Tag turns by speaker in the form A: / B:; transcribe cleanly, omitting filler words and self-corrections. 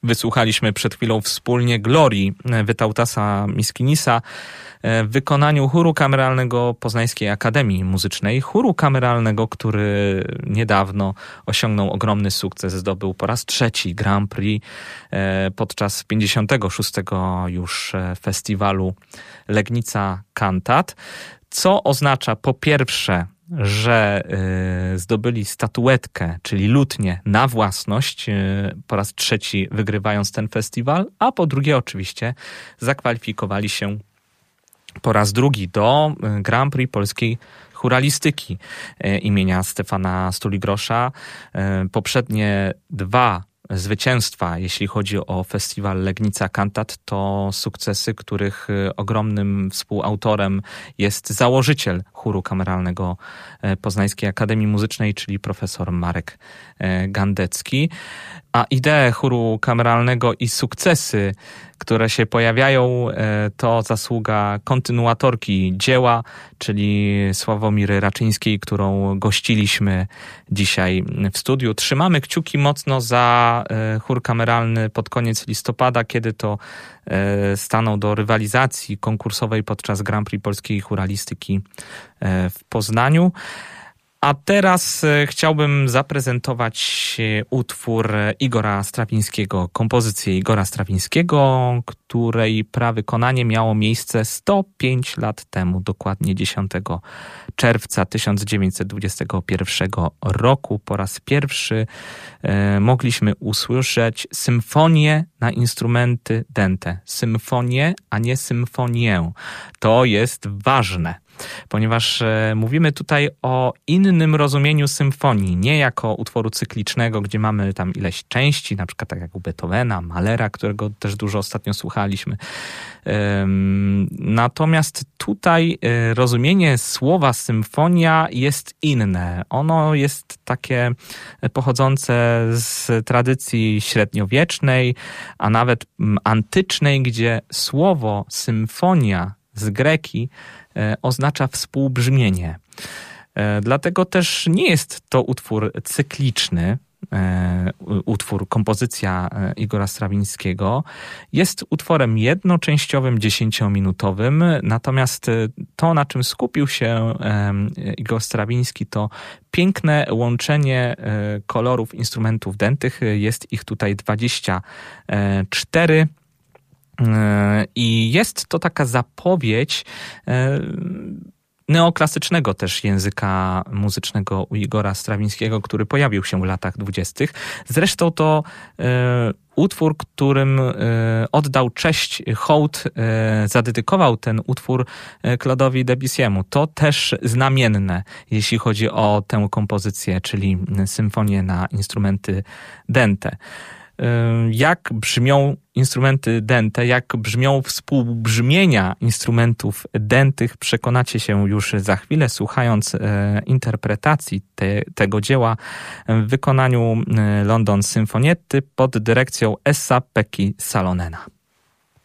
A: Wysłuchaliśmy przed chwilą wspólnie Glorii Wytautasa Miskinisa w wykonaniu chóru kameralnego Poznańskiej Akademii Muzycznej. Chóru kameralnego, który niedawno osiągnął ogromny sukces. Zdobył po raz 3 Grand Prix podczas 56. już festiwalu Legnica Cantat. Co oznacza po pierwsze, że zdobyli statuetkę, czyli lutnię, na własność, po raz 3 wygrywając ten festiwal, a po drugie oczywiście zakwalifikowali się po raz 2 do Grand Prix polskiej chóralistyki imienia Stefana Stuligrosza. Poprzednie 2 zwycięstwa, jeśli chodzi o festiwal Legnica Cantat, to sukcesy, których ogromnym współautorem jest założyciel chóru kameralnego Poznańskiej Akademii Muzycznej, czyli profesor Marek Gandecki. A ideę chóru kameralnego i sukcesy, które się pojawiają, to zasługa kontynuatorki dzieła, czyli Sławomiry Raczyńskiej, którą gościliśmy dzisiaj w studiu. Trzymamy kciuki mocno za chór kameralny pod koniec listopada, kiedy to staną do rywalizacji konkursowej podczas Grand Prix Polskiej Chóralistyki w Poznaniu. A teraz chciałbym zaprezentować utwór Igora Strawińskiego, kompozycję Igora Strawińskiego, której prawykonanie miało miejsce 105 lat temu, dokładnie 10 czerwca 1921 roku. Po raz pierwszy mogliśmy usłyszeć symfonię na instrumenty dęte. Symfonię, a nie symfonię. To jest ważne, ponieważ mówimy tutaj o innym rozumieniu symfonii, nie jako utworu cyklicznego, gdzie mamy tam ileś części, na przykład tak jak u Beethovena, Mahlera, którego też dużo ostatnio słuchaliśmy. Natomiast tutaj rozumienie słowa symfonia jest inne. Ono jest takie pochodzące z tradycji średniowiecznej, a nawet antycznej, gdzie słowo symfonia z greki oznacza współbrzmienie. Dlatego też nie jest to utwór cykliczny, kompozycja Igora Strawińskiego. Jest utworem jednoczęściowym, 10-minutowym, natomiast to, na czym skupił się Igor Strawiński, to piękne łączenie kolorów instrumentów dętych. Jest ich tutaj 24. I jest to taka zapowiedź neoklasycznego też języka muzycznego u Igora Strawińskiego, który pojawił się w latach 20. Zresztą to utwór, którym oddał cześć, hołd, zadedykował ten utwór Claude'owi Debussy'emu. To też znamienne, jeśli chodzi o tę kompozycję, czyli symfonię na instrumenty dęte. Jak brzmią instrumenty dęte, jak brzmią współbrzmienia instrumentów dętych, przekonacie się już za chwilę, słuchając interpretacji tego dzieła w wykonaniu London Sinfonietty pod dyrekcją Essa-Pekki Salonena.